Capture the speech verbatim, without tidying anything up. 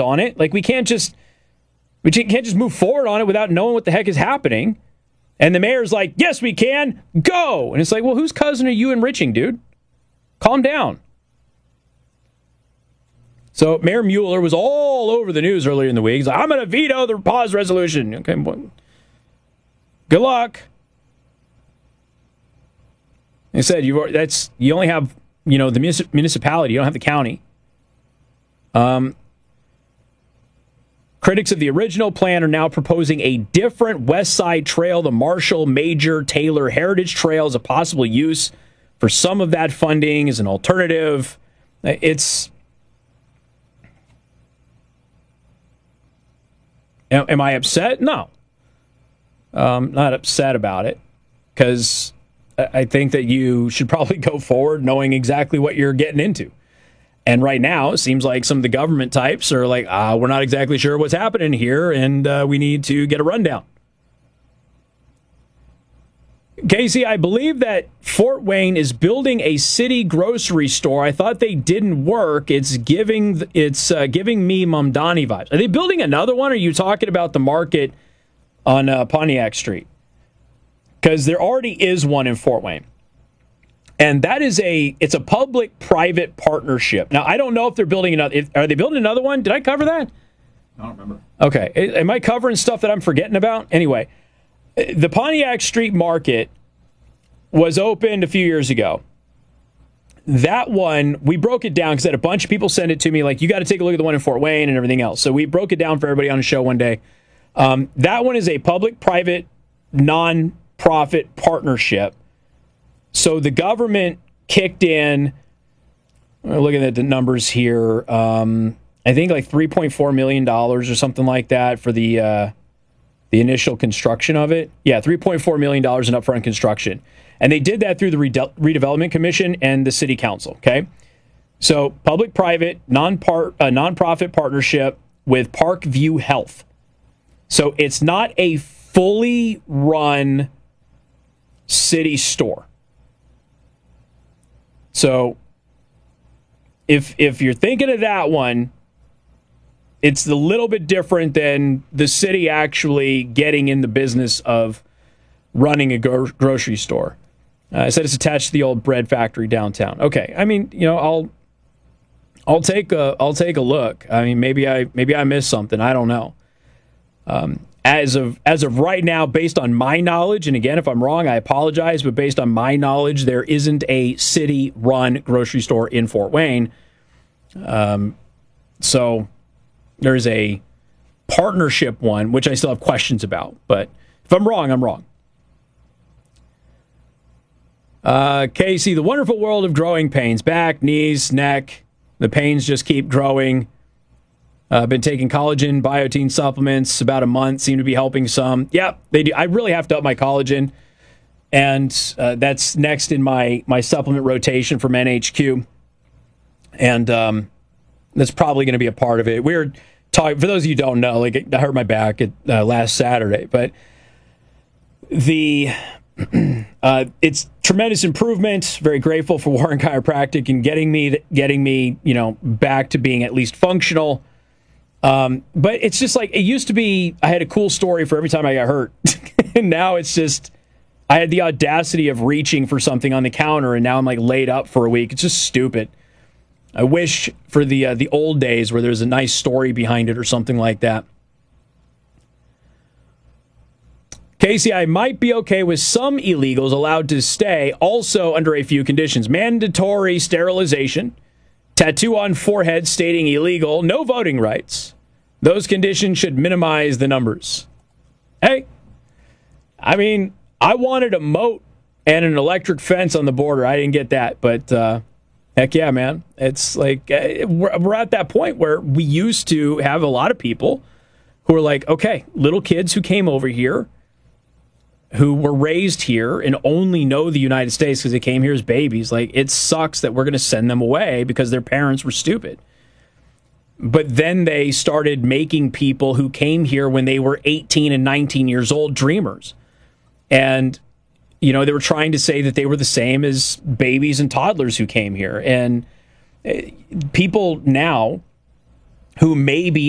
comment on it. Like, we can't just we can't just move forward on it without knowing what the heck is happening. And the mayor's like, yes, we can. Go. And it's like, well, whose cousin are you enriching, dude? Calm down. So Mayor Mueller was all over the news earlier in the week. He's like, I'm going to veto the pause resolution. Okay, well, good luck. He said, you that's you only have, you know, the municipality. You don't have the county. Um, critics of the original plan are now proposing a different West Side Trail, the Marshall, Major, Taylor Heritage Trail, as a possible use for some of that funding as an alternative. It's... Am I upset? No. Um, not upset about it, because I think that you should probably go forward knowing exactly what you're getting into. And right now, it seems like some of the government types are like, ah, we're not exactly sure what's happening here, and uh, we need to get a rundown. Casey, I believe that Fort Wayne is building a city grocery store. I thought they didn't work. It's giving it's uh, giving me Mamdani vibes. Are they building another one? Or are you talking about the market on uh, Pontiac Street? Because there already is one in Fort Wayne, and that is a it's a public-private partnership. Now, I don't know if they're building another. If, are they building another one? Did I cover that? I don't remember. Okay, am I covering stuff that I'm forgetting about? Anyway. The Pontiac Street Market was opened a few years ago. That one, we broke it down because I had a bunch of people send it to me, like, you got to take a look at the one in Fort Wayne and everything else. So we broke it down for everybody on the show one day. Um, that one is a public-private, non-profit partnership. So the government kicked in, we're looking at the numbers here, um, I think like three point four million dollars or something like that for the... Uh, The initial construction of it. Yeah, three point four million dollars in upfront construction. And they did that through the Rede- Redevelopment Commission and the City Council, okay? So public-private, non-part, uh, non-profit partnership with Parkview Health. So it's not a fully run city store. So if if you're thinking of that one, it's a little bit different than the city actually getting in the business of running a gro- grocery store. Uh, I said it's attached to the old bread factory downtown. Okay, I mean, you know, I'll I'll take a I'll take a look. I mean, maybe I maybe I missed something. I don't know. Um, as of as of right now, based on my knowledge, and again, if I'm wrong, I apologize. But based on my knowledge, there isn't a city-run grocery store in Fort Wayne. Um, so. There's a partnership one, which I still have questions about. But if I'm wrong, I'm wrong. Uh, Casey, the wonderful world of growing pains. Back, knees, neck. The pains just keep growing. I've uh, been taking collagen, biotin supplements about a month. Seem to be helping some. Yeah, they do. I really have to up my collagen. And uh, that's next in my, my supplement rotation from N H Q. And um, that's probably going to be a part of it. We're talking, for those of you who don't know, like, I hurt my back at, uh, last Saturday, but the uh, it's tremendous improvement. Very grateful for Warren Chiropractic and getting me getting me you know back to being at least functional. Um, but it's just like, it used to be, I had a cool story for every time I got hurt, and now it's just, I had the audacity of reaching for something on the counter, and now I'm like laid up for a week. It's just stupid. I wish for the uh, the old days where there's a nice story behind it or something like that. Casey, I might be okay with some illegals allowed to stay, also under a few conditions. Mandatory sterilization, tattoo on forehead stating illegal, no voting rights. Those conditions should minimize the numbers. Hey, I mean, I wanted a moat and an electric fence on the border. I didn't get that, but... Uh, Heck yeah, man. It's like, uh, we're, we're at that point where we used to have a lot of people who were like, okay, little kids who came over here, who were raised here and only know the United States because they came here as babies. Like, it sucks that we're going to send them away because their parents were stupid. But then they started making people who came here when they were eighteen and nineteen years old dreamers. And you know, they were trying to say that they were the same as babies and toddlers who came here. And people now who may be